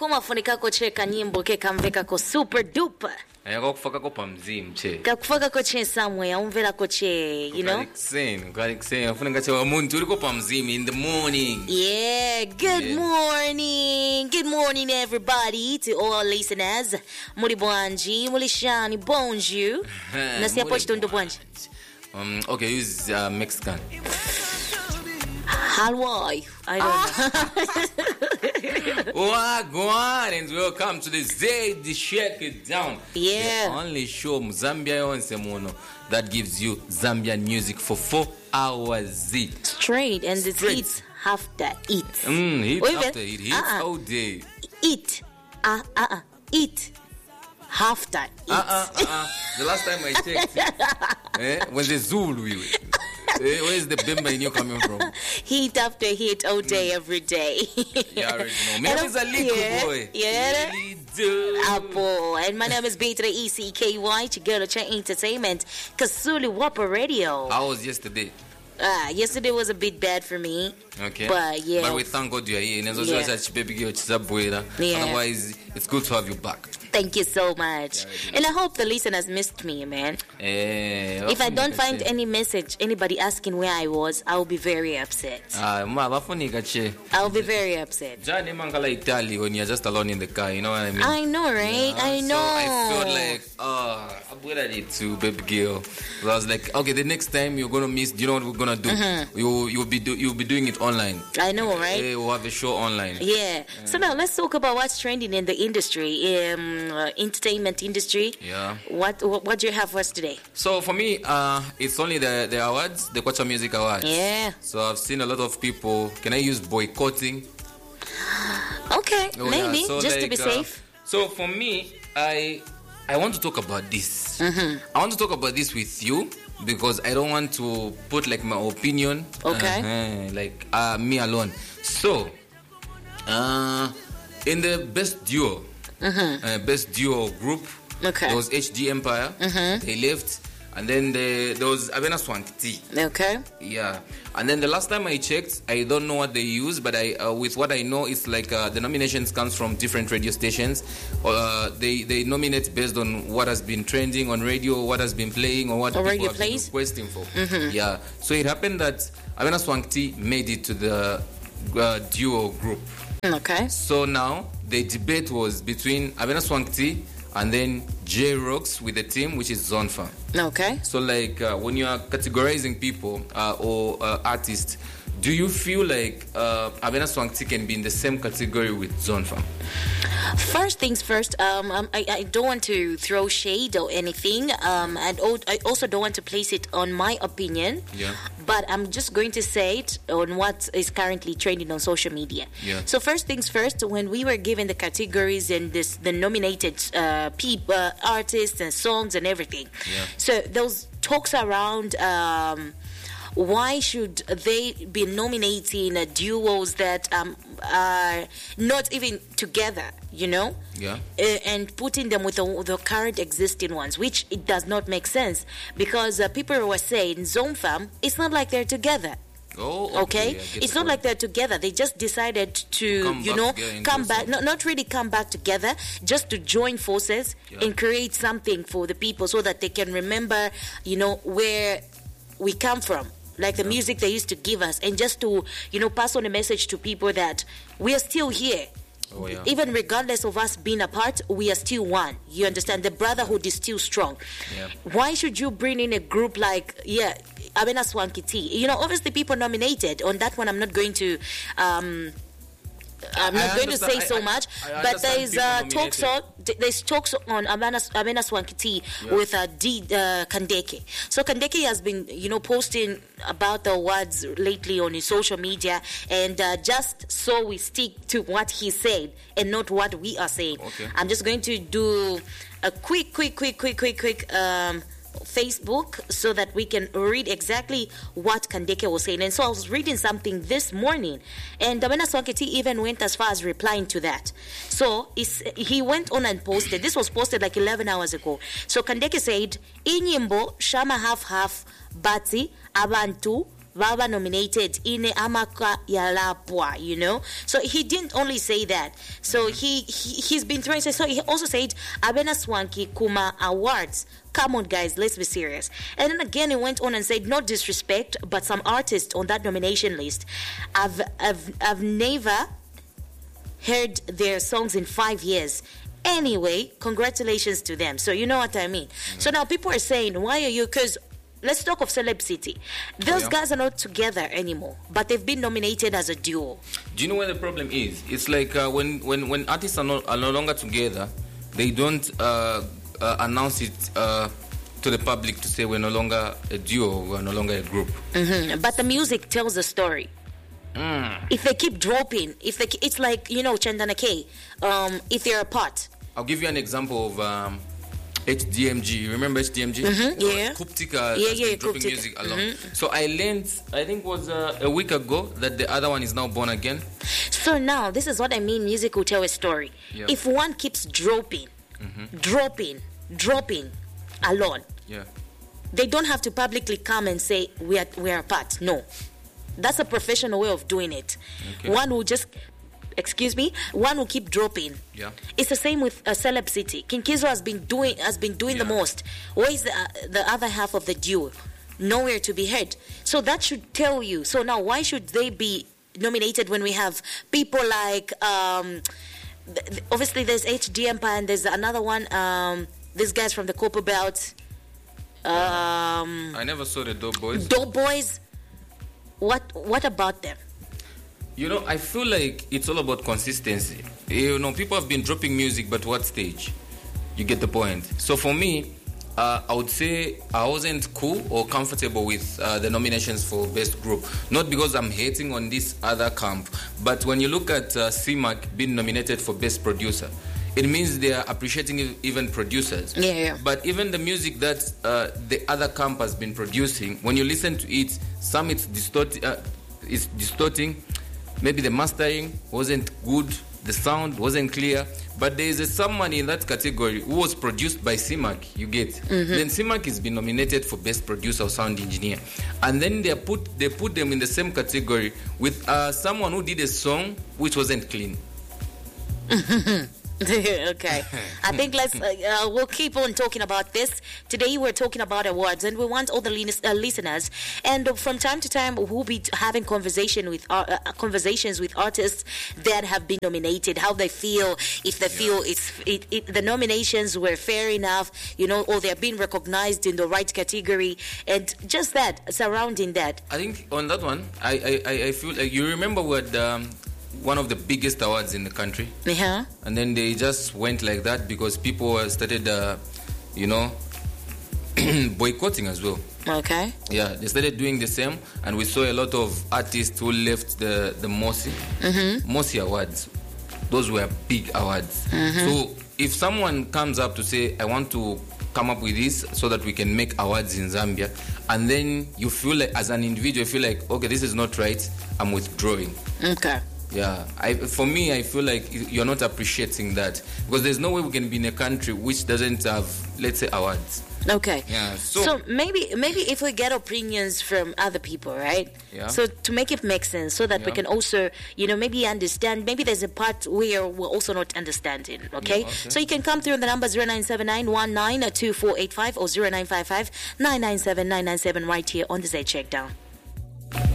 mafunika koche kanyimbo ke kamveka ko super duper. Kakufaka ko pamzimu che. Kakufaka koche somewhere umvela koche, you know? Kaliksen. Afunika che umuntu uri ko pamzimu in the morning. Yeah, good morning. Good morning everybody to all listeners. Muri bwanji, muri shani, bonjour. Nasi apo chitondo bwanji. Okay, use Mexican. Hawaii. I don't know. Wagwan and welcome to the Zaid Shake It Down. Yeah. The only show Zambia Yonse Mono that gives you Zambian music for 4 hours. Straight and the hits after it. Hits after it. Hits all day. Eat. Eat. After it. The last time I checked, when the Zulu. Where's the Bimba in you coming from? Heat after heat all day, every day. Yeah, I already know. Me is a little boy. Yeah. Really do. Apple. And my name is Beatrice ECKY, Chigero Cha Entertainment, Kasuli Wapa Radio. How was yesterday? Yesterday was a bit bad for me. Okay. But yeah. But we thank God you are here. Yeah. Otherwise, it's good to have you back. Thank you so much. And I hope the listeners missed me, man. If I don't find any message, anybody asking where I was, I'll be very upset. I'll be very upset. Italy when you're just alone in the car, you know what I mean? I know, right? Yeah, I know. So I felt like, I'm good at it too, baby girl. So I was like, okay, the next time you're gonna miss, you know what we're gonna do? You'll be doing it online. I know, right? We'll have a show online. Yeah. So now let's talk about what's trending in the industry, entertainment industry. Yeah. What do you have for us today? So for me, it's only the awards, the Kwacha Music Awards. Yeah. So I've seen a lot of people. Can I use boycotting? Okay, maybe so just to be safe. So for me, I want to talk about this. I want to talk about this with you because I don't want to put like my opinion. Okay. Me alone. So, in the best duo group, Okay. there was HD Empire. They left. And then there was Abena Swankti. Okay. Yeah. And then the last time I checked, I don't know what they use, but with what I know, it's like the nominations comes from different radio stations. They nominate based on what has been trending on radio, what has been playing, or what people radio have plays? been requesting for. Yeah. So it happened that Abena Swankti made it to the duo group. Okay. So now the debate was between Abena Swankti and then J-Rocks with the team, which is Zone Farm. Okay. So like when you are categorizing people or artists, do you feel like Abena Swankti can be in the same category with Zone Farm? First things first, I don't want to throw shade or anything. And I also don't want to place it on my opinion. Yeah. But I'm just going to say it on what is currently trending on social media. Yeah. So first things first, when we were given the categories and the nominated artists and songs and everything. Yeah. So those talks around why should they be nominating duos that are not even together, you know? Yeah. And putting them with the current existing ones, which it does not make sense because people were saying Zone Farm, it's not like they're together. Oh, okay. Yeah, it's not like they're together. They just decided to, come back, not really come back together, just to join forces and create something for the people so that they can remember, where we come from. Like the music they used to give us, and just to, pass on a message to people that we are still here. Oh, yeah. Even regardless of us being apart, we are still one. You understand? The brotherhood is still strong. Yeah. Why should you bring in a group like, Abena Swankti? Obviously people nominated. On that one, I'm not going to... I'm not going to say so much, but there's talks on Abena Swankti with Kandeke. So Kandeke has been, posting about the awards lately on his social media, and just so we stick to what he said and not what we are saying. Okay. I'm just going to do a quick Facebook so that we can read exactly what Kandeke was saying. And so I was reading something this morning, and Abena Swankti even went as far as replying to that. So he went on and posted. This was posted like 11 hours ago. So Kandeke said, Inyimbo shama half bati abantu baba nominated ine amaka yalapwa, you know. So he didn't only say that. So he's been trying to say. So he also said abena swanky kuma awards. Come on, guys, let's be serious. And then again, he went on and said, no disrespect, but some artists on that nomination list, I've never heard their songs in 5 years. Anyway, congratulations to them. So you know what I mean. So now people are saying, why are you? Because let's talk of Celeb City. Those guys are not together anymore, but they've been nominated as a duo. Do you know where the problem is? It's like when artists are no longer together, they don't announce it to the public to say we're no longer a duo, we're no longer a group. But the music tells a story. If they keep dropping, it's like, you know, Chandana K, if they're apart. I'll give you an example of HDMG. Remember HDMG? Yeah. Kuptika has been dropping music along. So I learned, I think it was a week ago, that the other one is now born again. So now, this is what I mean, music will tell a story. Yeah. If one keeps dropping alone, they don't have to publicly come and say, we are apart. No. That's a professional way of doing it. Okay. One will just... one will keep dropping. Yeah. It's the same with Celeb City. King Kizo has been doing the most. Where is the other half of the duo? Nowhere to be heard. So that should tell you. So now, why should they be nominated when we have people like obviously there's HD Empire and there's another one, these guys from the Copper Belt. I never saw the Dope Boys. Dope Boys. What about them? You know, I feel like it's all about consistency. You know, people have been dropping music, but what stage? You get the point. So for me, I would say I wasn't cool or comfortable with the nominations for Best Group. Not because I'm hating on this other camp, but when you look at CMAC being nominated for Best Producer, it means they are appreciating even producers. Yeah. But even the music that the other camp has been producing, when you listen to it, some it's distorting. Maybe the mastering wasn't good, the sound wasn't clear, but there is someone in that category who was produced by CMAC, you get. Then CMAC has been nominated for Best Producer or Sound Engineer. And then they put them in the same category with someone who did a song which wasn't clean. Okay, I think we'll keep on talking about this. Today we're talking about awards, and we want all the listeners. And from time to time, we'll be having conversations with artists that have been nominated. How they feel, if they feel the nominations were fair enough, you know, or they're being recognized in the right category, and just that surrounding that. I think on that one, I feel like you remember what. One of the biggest awards in the country. And then they just went like that because people started, boycotting as well. Okay. Yeah, they started doing the same, and we saw a lot of artists who left the Mosi Awards. Those were big awards. So if someone comes up to say, I want to come up with this so that we can make awards in Zambia, and then you feel like, as an individual, you feel like, okay, this is not right, I'm withdrawing. Okay. Yeah, for me, I feel like you're not appreciating that because there's no way we can be in a country which doesn't have, let's say, awards. Okay. Yeah. So maybe if we get opinions from other people, right? Yeah. So to make it make sense, so that we can also, maybe understand. Maybe there's a part where we're also not understanding. Okay. Yeah, okay. So you can come through on the number 0979-192485 or 0955-997-997 right here on the Z Checkdown.